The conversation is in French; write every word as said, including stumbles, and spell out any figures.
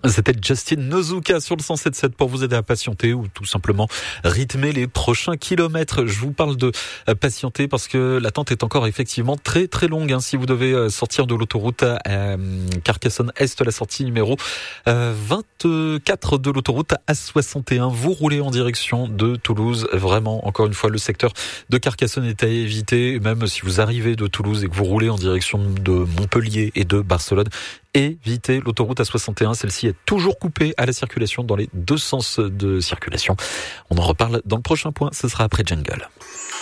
C'était Justin Nozuka sur le cent sept sept pour vous aider à patienter ou tout simplement rythmer les prochains kilomètres. Je vous parle de patienter parce que l'attente est encore effectivement très très longue. Hein. Si vous devez sortir de l'autoroute à euh, Carcassonne-Est, la sortie numéro euh, vingt-quatre de l'autoroute à A soixante et un, vous roulez en direction de Toulouse. Vraiment, encore une fois, le secteur de Carcassonne est à éviter. Même si vous arrivez de Toulouse et que vous roulez en direction de Montpellier et de Barcelone, évitez l'autoroute A soixante et un. Celle-ci est toujours coupée à la circulation dans les deux sens de circulation. On en reparle dans le prochain point. Ce sera après Jungle.